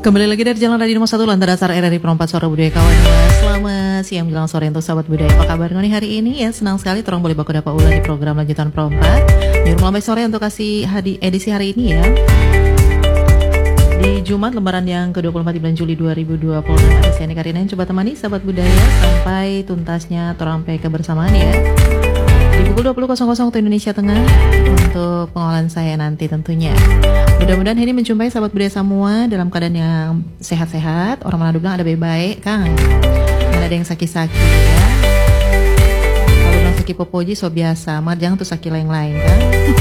Kembali lagi dari Jalan Radio Nomor 1 Lantai Dasar RRI Perempat Suara Budaya kawan. Selamat siang menjelang sore untuk sahabat budaya. Apa kabar nih hari ini ya? Senang sekali terang boleh baku dapat ulang di program lanjutan Perempat. Jam sampai sore untuk kasih edisi hari ini ya. Di Jumat lembaran yang ke-24 bulan Juli 2026 ada saya Karina yang coba temani sahabat budaya sampai tuntasnya terampai kebersamaan ya. Di pukul 20.00 waktu Indonesia Tengah untuk pengolahan saya nanti tentunya. Mudah-mudahan ini menjumpai sahabat budaya semua dalam keadaan yang sehat-sehat. Orang Manado bilang ada baik-baik, Kang. Dan ada yang sakit-sakit ya. Kalau bilang sakit popoji so biasa, mah jangan tuh sakit lain-lain kan.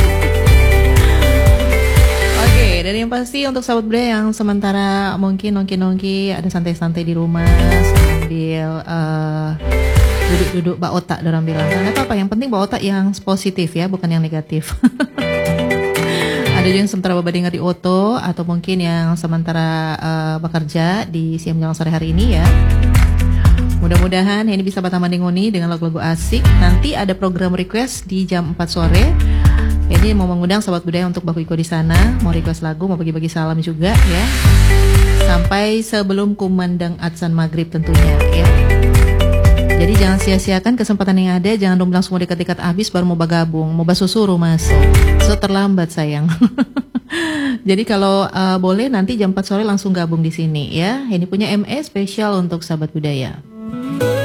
Oke, dan yang pasti untuk sahabat budaya yang sementara mungkin nongki-nongki ada santai-santai di rumah sambil duduk-duduk bak otak orang bilang. Karena apa yang penting bak otak yang positif ya, bukan yang negatif. Ada juga yang sementara dengar di oto atau mungkin yang sementara bekerja di siang menjelang sore hari ini ya. Mudah-mudahan ini bisa batang mandingoni dengan lagu-lagu asik. Nanti ada program request di jam 4 sore. Ini mau mengundang sahabat budaya untuk baku ikut di sana, mau request lagu, mau bagi-bagi salam juga ya. Sampai sebelum kumandang adzan maghrib tentunya ya. Jadi jangan sia-siakan kesempatan yang ada, jangan dong langsung mau dekat-dekat habis baru mau bergabung, mau suruh masuk. So terlambat sayang. Jadi kalau boleh nanti jam 4 sore langsung gabung di sini ya. Ini punya ME spesial untuk sahabat budaya.